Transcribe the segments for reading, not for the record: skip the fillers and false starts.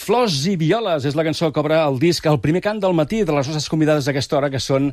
Flors i violes és la cançó que obre el disc El primer cant del matí de les nostres convidades d'aquesta hora, que són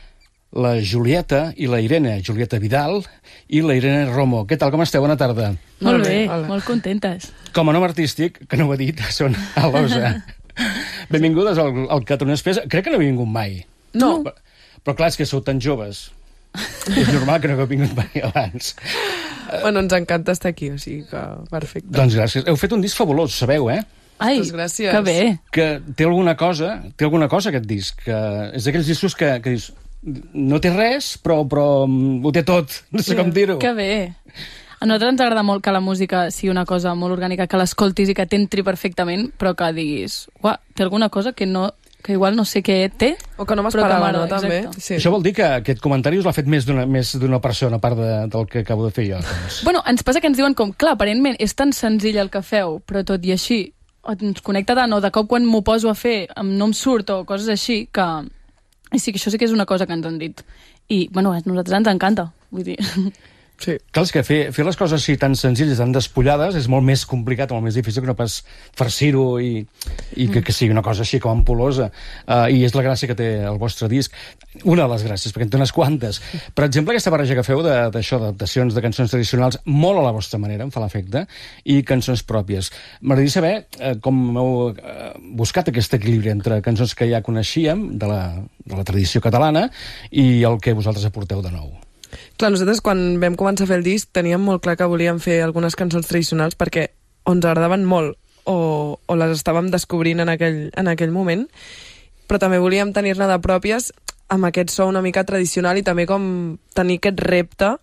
la Julieta i la Irene. Julieta Vidal i la Irene Romo. Què tal, com esteu? Bona tarda. Molt bé, molt contentes. Com a nom artístic, que no ho he dit, són Alosa. Benvingudes al Catalunya Express. Crec que no he vingut mai. No. Però clar, és que sou tan joves. És normal que no hagueu vingut mai abans. Bueno, ens encanta estar aquí, o sigui que perfecte. Doncs gràcies. Heu fet un disc fabulós, sabeu, eh? Ai, gràcies. que bé. Que té alguna cosa aquest disc. Que és d'aquells discos que dius, no té res, però ho té tot. No sé com dir-ho. Que bé. A nosaltres ens agrada molt que la música sigui una cosa molt orgànica, que l'escoltis i que t'entri perfectament, però que diguis, uah, té alguna cosa que igual no sé què té. O que no m'esperava, no, també. Sí. Això vol dir que aquest comentari us l'ha fet més d'una persona, a part del que acabo de fer jo. Doncs. Bueno, ens passa que ens diuen com, clar, aparentment és tan senzill el que feu, però tot i així ens connecta tant, o de cop quan m'ho poso a fer no em surt, o coses així, que... I sí, això sí que és una cosa que ens han dit. I, bueno, a nosaltres ens encanta, vull dir... Sí. Clar, és que fer les coses així tan senzilles, tan despullades, és molt més complicat, molt més difícil que no pas farcir-ho i que sigui una cosa així com ampul·losa. I és la gràcia que té el vostre disc. Una de les gràcies, perquè en té unes quantes. Per exemple, aquesta barreja que feu d'això, d'adaptacions de cançons tradicionals, molt a la vostra manera, em fa l'efecte, i cançons pròpies. M'agradaria saber com heu buscat aquest equilibri entre cançons que ja coneixíem, de la tradició catalana, i el que vosaltres aporteu de nou. Clar, nosaltres quan vam començar a fer el disc teníem molt clar que volíem fer algunes cançons tradicionals perquè o ens agradaven molt o les estàvem descobrint en aquell moment, però també volíem tenir-ne de pròpies amb aquest so una mica tradicional i també com tenir aquest repte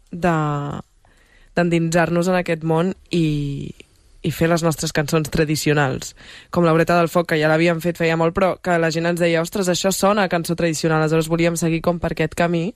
d'endinsar-nos en aquest món i fer les nostres cançons tradicionals. Com l'Obreta del Foc, que ja l'havíem fet feia molt, però que la gent ens deia, ostres, això sona a cançó tradicional, aleshores volíem seguir com per aquest camí.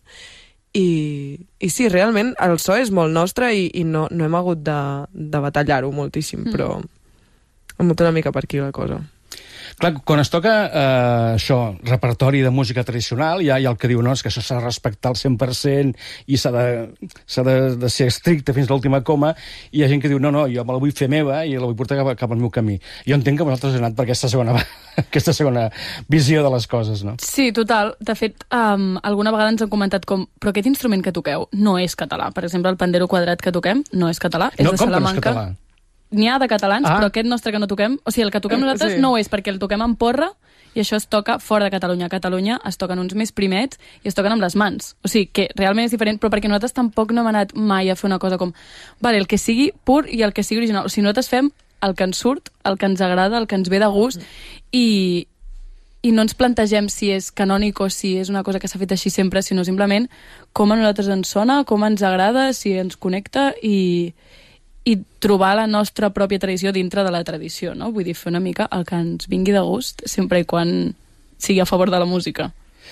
I sí, realment el so és molt nostre i no hem hagut de batallar-ho moltíssim, però hem anat una mica per aquí la cosa. Clar, quan es toca això, repertori de música tradicional, hi ha el que diu, no, és que això s'ha de respectar al 100% i s'ha de ser estricte fins a l'última coma, i hi ha gent que diu, no, jo me la vull fer meva i la vull portar cap al meu camí. Jo entenc que vosaltres heu anat per aquesta segona visió de les coses, no? Sí, total. De fet, alguna vegada ens han comentat com, però aquest instrument que toqueu no és català. Per exemple, el pandero quadrat que toquem no és català, és de Salamanca. Com que no és català? N'hi ha de catalans, però aquest nostre que no toquem... O sigui, el que toquem nosaltres no ho és, perquè el toquem en porra i això es toca fora de Catalunya. A Catalunya es toquen uns més primets i es toquen amb les mans. O sigui, que realment és diferent, però perquè nosaltres tampoc no hem anat mai a fer una cosa com... Vale, el que sigui pur i el que sigui original. O sigui, nosaltres fem el que ens surt, el que ens agrada, el que ens ve de gust i no ens plantegem si és canònic o si és una cosa que s'ha fet així sempre, sinó simplement com a nosaltres ens sona, com ens agrada, si ens connecta i trobar la nostra pròpia tradició dintre de la tradició, no? Vull dir, fer una mica el que ens vingui de gust, sempre i quan sigui a favor de la música.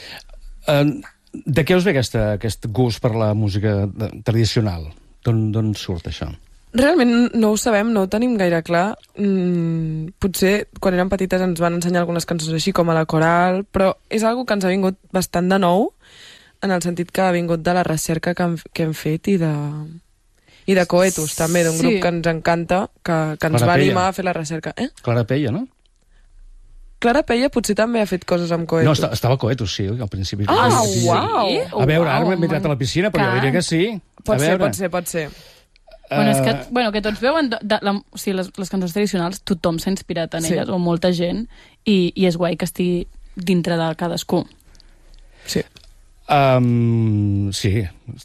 De què us ve aquest gust per la música tradicional? D'on surt això? Realment no ho sabem, no ho tenim gaire clar. Potser quan érem petites ens van ensenyar algunes cançons així com a la coral, però és algo que ens ha vingut bastant de nou, en el sentit que ha vingut de la recerca que hem fet i de Coetus, també, d'un grup que ens encanta, que ens va animar a fer la recerca. Clara Peia, no? Clara Peia potser també ha fet coses amb Coetus. No, estava Coetus, sí, al principi. Uau! A veure, ara m'he tirat a la piscina, però jo diria que sí. Pot ser. Bueno, és que tots veuen... O sigui, les cançons tradicionals, tothom s'ha inspirat en elles, o molta gent, i és guai que estigui dintre de cadascú. Sí. Sí,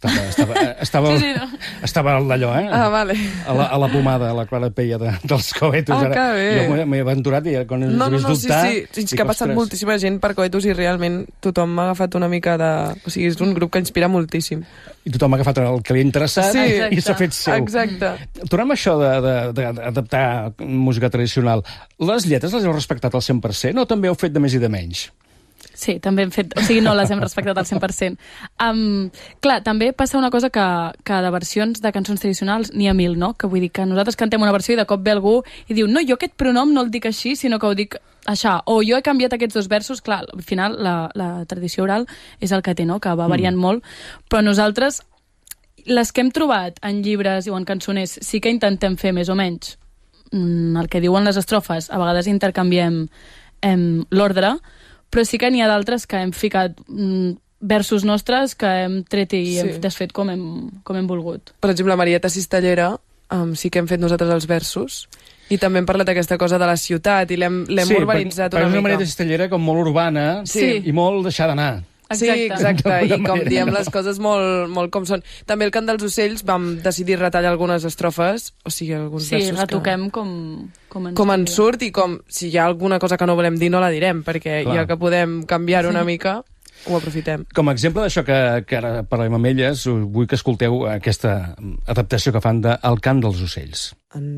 estava al d'allò, vale. A la pomada, a la Clara Peia dels Coetus. Que bé. Jo m'he aventurat i quan ens he vist dubtar... Sí, que ha passat moltíssima gent per Coetus i realment tothom m'ha agafat una mica de... O sigui, és un grup que inspira moltíssim. I tothom ha agafat el que li ha interessat i s'ha fet seu. Exacte. Tornem a això d'adaptar música tradicional. Les lletres les heu respectat al 100% o també heu fet de més i de menys? Sí, també hem fet... O sigui, no les hem respectat al 100%. Clar, també passa una cosa que de versions de cançons tradicionals n'hi ha 1000, no? Que vull dir que nosaltres cantem una versió i de cop ve algú i diu, no, jo aquest pronom no el dic així, sinó que ho dic això. O jo he canviat aquests dos versos. Clar, al final la tradició oral és el que té, no? Que va variant molt. Però nosaltres, les que hem trobat en llibres o en cançoners, sí que intentem fer més o menys el que diuen les estrofes, a vegades intercanviem l'ordre, però sí que n'hi ha d'altres que hem ficat versos nostres que hem tret i hem desfet com hem volgut. Per exemple, Marieta Cistellera sí que hem fet nosaltres els versos i també hem parlat d'aquesta cosa de la ciutat i l'hem urbanitzat una mica. Sí, una Marieta Cistellera com molt urbana i molt deixar d'anar. Sí, exacte, i com diem les coses molt com són. També el Cant dels Ocells vam decidir retallar algunes estrofes, o sigui, alguns versos que... Sí, retoquem com ens surt i com, si hi ha alguna cosa que no volem dir no la direm, perquè ja que podem canviar una mica, ho aprofitem. Com a exemple d'això que ara parlem amb elles, vull que escolteu aquesta adaptació que fan de El Cant dels Ocells.